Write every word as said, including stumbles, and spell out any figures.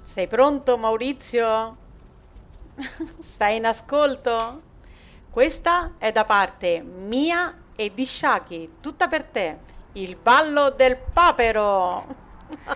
Sei pronto, Maurizio? Stai in ascolto? Questa è da parte mia e di Shaki, tutta per te. Il ballo del papero.